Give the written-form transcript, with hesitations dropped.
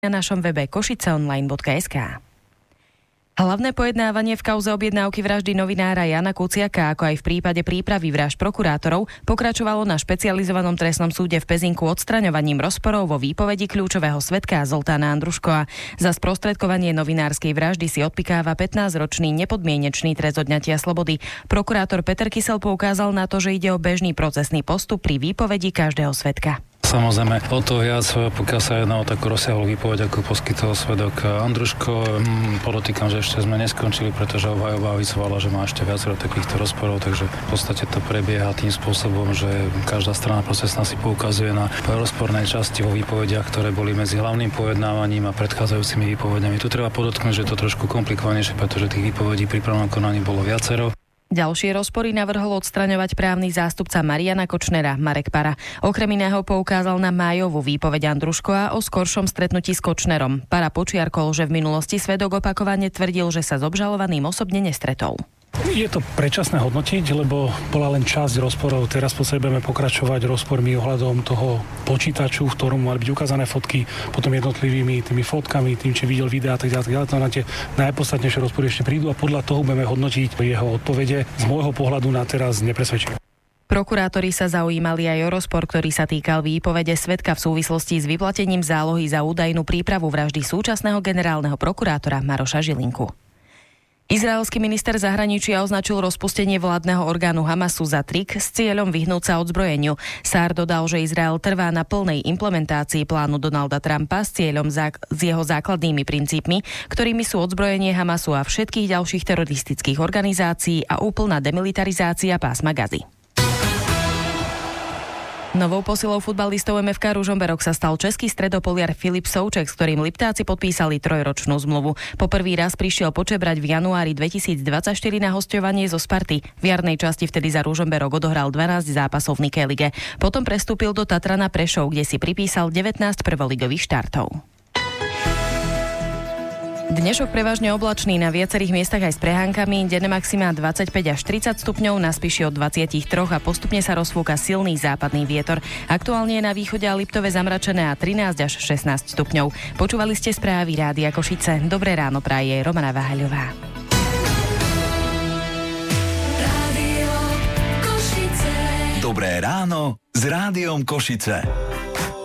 na našom webe košiceonline.sk. Hlavné pojednávanie v kauze objednávky vraždy novinára Jana Kuciaka, ako aj v prípade prípravy vražd prokurátorov, pokračovalo na špecializovanom trestnom súde v Pezinku odstraňovaním rozporov vo výpovedi kľúčového svedka Zoltána Andruškova. Za sprostredkovanie novinárskej vraždy si odpikáva 15-ročný nepodmienečný trest odňatia slobody. Prokurátor Peter Kysel poukázal na to, že ide o bežný procesný postup pri výpovedi každého svedka. Samozrejme, o to viac, pokiaľ sa jedná o takú rozsiahlu výpoveď, ako poskytol svedok Andruško. Podotýkam, že ešte sme neskončili, pretože obhajoba avizovala, že má ešte viacero takýchto rozporov, takže v podstate to prebieha tým spôsobom, že každá strana procesná si poukazuje na rozporné časti vo výpovediach, ktoré boli medzi hlavným pojednávaním a predchádzajúcimi výpovediami. Tu treba podotknúť, že je to trošku komplikovanejšie, pretože tých výpovedí pri prvom konaní bolo viacero. Ďalšie rozpory navrhol odstraňovať právny zástupca Mariana Kočnera, Marek Para. Okrem iného poukázal na májovú výpoveď Andruškova o skoršom stretnutí s Kočnerom. Para počiarkol, že v minulosti svedok opakovane tvrdil, že sa s obžalovaným osobne nestretol. Je to predčasné hodnotiť, lebo bola len časť rozporov. Teraz budeme pokračovať rozpormi ohľadom toho počítaču, v ktorom mali byť ukázané fotky, potom jednotlivými tými fotkami, tým, či videl videa a tak ďalej. To na tie najpodstatnejšie rozpory ešte prídu a podľa toho budeme hodnotiť jeho odpovede. Z môjho pohľadu na teraz nepresvedčím. Prokurátori sa zaujímali aj o rozpor, ktorý sa týkal výpovede svedka v súvislosti s vyplatením zálohy za údajnú prípravu vraždy súčasného generálneho prokurátora Maroša Žilinku. Izraelský minister zahraničia označil rozpustenie vládneho orgánu Hamasu za trik s cieľom vyhnúť sa odzbrojeniu. Sár dodal, že Izrael trvá na plnej implementácii plánu Donalda Trumpa s cieľom s jeho základnými princípmi, ktorými sú odzbrojenie Hamasu a všetkých ďalších teroristických organizácií a úplná demilitarizácia pásma Gazy. Novou posilou futbalistov MFK Ružomberok sa stal český stredopoliar Filip Souček, s ktorým Liptáci podpísali 3-ročnú zmluvu. Po prvý raz prišiel počebrať v januári 2024 na hosťovanie zo Sparty. V jarnej časti vtedy za Ružomberok odohral 12 zápasov v Nikkei lige. Potom prestúpil do Tatrana Prešov, kde si pripísal 19 prvoligových štartov. Dnešok prevažne oblačný, na viacerých miestach aj s prehánkami, denné maximá 25 až 30 stupňov, na Spiši od 23 a postupne sa rozfúka silný západný vietor. Aktuálne je na východe a Liptove zamračené a 13 až 16 stupňov. Počúvali ste správy Rádia Košice. Dobré ráno praje Romana Váhaľová. Dobré ráno s Rádiom Košice.